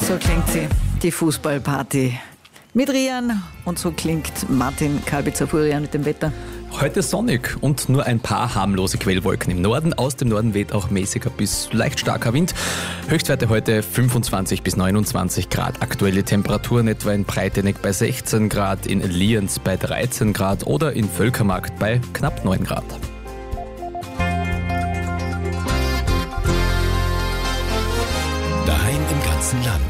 So klingt sie, die Fußballparty mit Rian, und so klingt Martin Kalbitzer-Furian mit dem Wetter. Heute sonnig und nur ein paar harmlose Quellwolken im Norden. Aus dem Norden weht auch mäßiger bis leicht starker Wind. Höchstwerte heute 25 bis 29 Grad. Aktuelle Temperaturen etwa in Breitenegg bei 16 Grad, in Lienz bei 13 Grad oder in Völkermarkt bei knapp 9 Grad. Daheim im ganzen Land.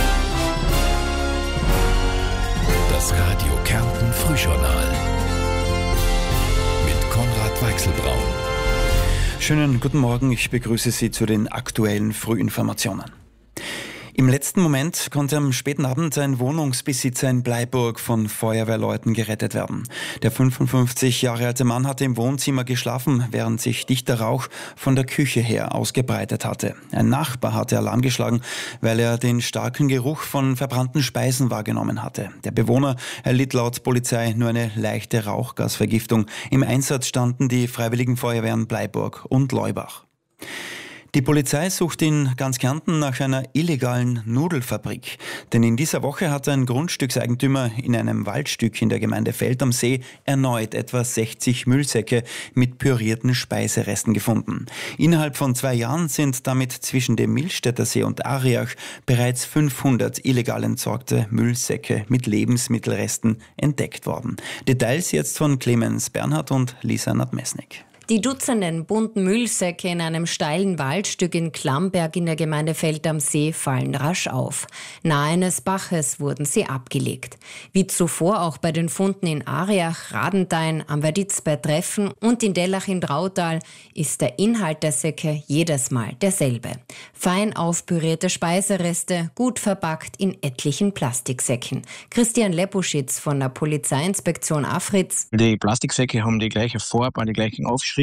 Das Radio Kärnten Frühjournal mit Konrad Weichselbraun. Schönen guten Morgen, ich begrüße Sie zu den aktuellen Frühinformationen. Im letzten Moment konnte am späten Abend ein Wohnungsbesitzer in Bleiburg von Feuerwehrleuten gerettet werden. Der 55 Jahre alte Mann hatte im Wohnzimmer geschlafen, während sich dichter Rauch von der Küche her ausgebreitet hatte. Ein Nachbar hatte Alarm geschlagen, weil er den starken Geruch von verbrannten Speisen wahrgenommen hatte. Der Bewohner erlitt laut Polizei nur eine leichte Rauchgasvergiftung. Im Einsatz standen die Freiwilligen Feuerwehren Bleiburg und Leubach. Die Polizei sucht in ganz Kärnten nach einer illegalen Nudelfabrik. Denn in dieser Woche hat ein Grundstückseigentümer in einem Waldstück in der Gemeinde Feld am See erneut etwa 60 Müllsäcke mit pürierten Speiseresten gefunden. Innerhalb von 2 Jahren sind damit zwischen dem Millstätter See und Ariach bereits 500 illegal entsorgte Müllsäcke mit Lebensmittelresten entdeckt worden. Details jetzt von Clemens Bernhard und Lisa Nadmesnik. Die dutzenden bunten Müllsäcke in einem steilen Waldstück in Klamberg in der Gemeinde Feld am See fallen rasch auf. Nahe eines Baches wurden sie abgelegt. Wie zuvor auch bei den Funden in Ariach, Radenthein, am Verditz bei Treffen und in Dellach in Drautal ist der Inhalt der Säcke jedes Mal derselbe. Fein aufpürierte Speisereste, gut verpackt in etlichen Plastiksäcken. Christian Lepuschitz von der Polizeiinspektion Afritz. Die Plastiksäcke haben die gleiche Farbe, die gleichen Aufschriften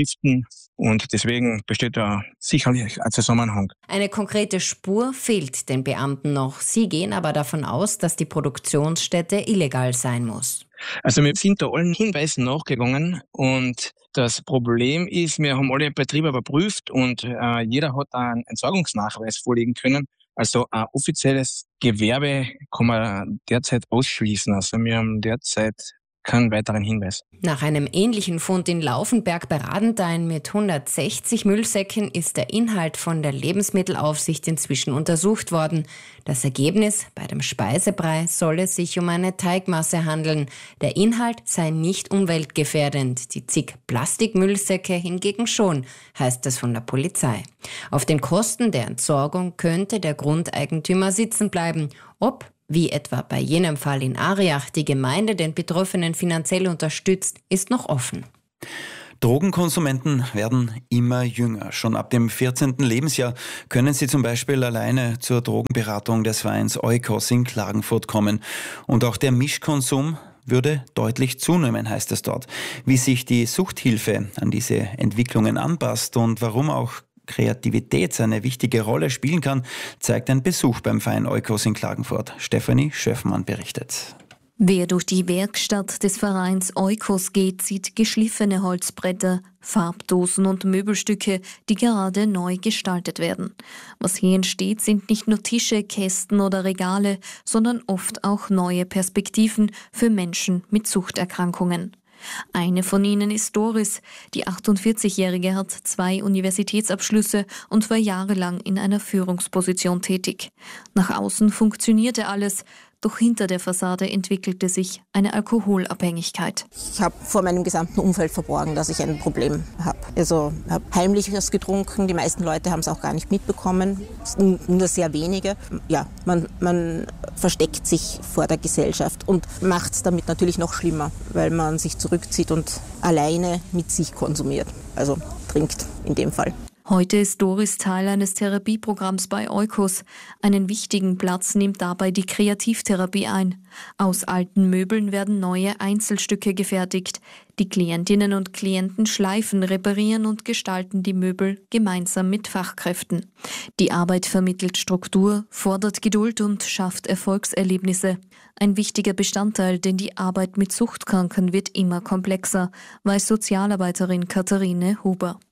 und deswegen besteht da sicherlich ein Zusammenhang. Eine konkrete Spur fehlt den Beamten noch. Sie gehen aber davon aus, dass die Produktionsstätte illegal sein muss. Also wir sind da allen Hinweisen nachgegangen und das Problem ist, wir haben alle Betriebe überprüft und jeder hat einen Entsorgungsnachweis vorlegen können. Also ein offizielles Gewerbe kann man derzeit ausschließen. Also wir haben derzeit keinen weiteren Hinweis. Nach einem ähnlichen Fund in Laufenberg bei Radenthein mit 160 Müllsäcken ist der Inhalt von der Lebensmittelaufsicht inzwischen untersucht worden. Das Ergebnis: bei dem Speisebrei soll es sich um eine Teigmasse handeln. Der Inhalt sei nicht umweltgefährdend, die zig Plastikmüllsäcke hingegen schon, heißt es von der Polizei. Auf den Kosten der Entsorgung könnte der Grundeigentümer sitzen bleiben. Ob, wie etwa bei jenem Fall in Ariach, die Gemeinde den Betroffenen finanziell unterstützt, ist noch offen. Drogenkonsumenten werden immer jünger. Schon ab dem 14. Lebensjahr können sie zum Beispiel alleine zur Drogenberatung des Vereins Oikos in Klagenfurt kommen. Und auch der Mischkonsum würde deutlich zunehmen, heißt es dort. Wie sich die Suchthilfe an diese Entwicklungen anpasst und warum auch Kreativität eine wichtige Rolle spielen kann, zeigt ein Besuch beim Verein Oikos in Klagenfurt. Stefanie Schöffmann berichtet. Wer durch die Werkstatt des Vereins Oikos geht, sieht geschliffene Holzbretter, Farbdosen und Möbelstücke, die gerade neu gestaltet werden. Was hier entsteht, sind nicht nur Tische, Kästen oder Regale, sondern oft auch neue Perspektiven für Menschen mit Suchterkrankungen. Eine von ihnen ist Doris. Die 48-Jährige hat 2 Universitätsabschlüsse und war jahrelang in einer Führungsposition tätig. Nach außen funktionierte alles, doch hinter der Fassade entwickelte sich eine Alkoholabhängigkeit. Ich habe vor meinem gesamten Umfeld verborgen, dass ich ein Problem habe. Also ich habe heimlich was getrunken, die meisten Leute haben es auch gar nicht mitbekommen, nur sehr wenige. Ja, man versteckt sich vor der Gesellschaft und macht es damit natürlich noch schlimmer, weil man sich zurückzieht und alleine mit sich konsumiert, also trinkt in dem Fall. Heute ist Doris Teil eines Therapieprogramms bei Oikos. Einen wichtigen Platz nimmt dabei die Kreativtherapie ein. Aus alten Möbeln werden neue Einzelstücke gefertigt. Die Klientinnen und Klienten schleifen, reparieren und gestalten die Möbel gemeinsam mit Fachkräften. Die Arbeit vermittelt Struktur, fordert Geduld und schafft Erfolgserlebnisse. Ein wichtiger Bestandteil, denn die Arbeit mit Suchtkranken wird immer komplexer, weiß Sozialarbeiterin Katharine Huber.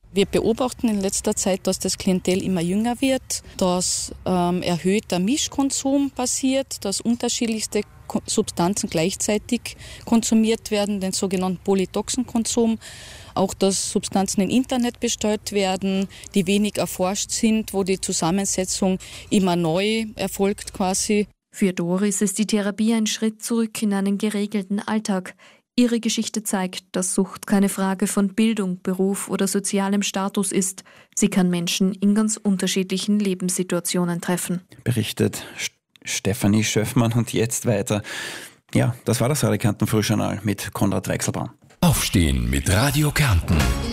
Wir beobachten in letzter Zeit, dass das Klientel immer jünger wird, dass erhöhter Mischkonsum passiert, dass unterschiedlichste Substanzen gleichzeitig konsumiert werden, den sogenannten Polytoxenkonsum. Auch, dass Substanzen im Internet bestellt werden, die wenig erforscht sind, wo die Zusammensetzung immer neu erfolgt quasi. Für Doris ist die Therapie ein Schritt zurück in einen geregelten Alltag. Ihre Geschichte zeigt, dass Sucht keine Frage von Bildung, Beruf oder sozialem Status ist. Sie kann Menschen in ganz unterschiedlichen Lebenssituationen treffen. Berichtet Stefanie Schöffmann und jetzt weiter. Ja, das war das Radio Kärnten Frühjournal mit Konrad Weichselbraun. Aufstehen mit Radio Kärnten.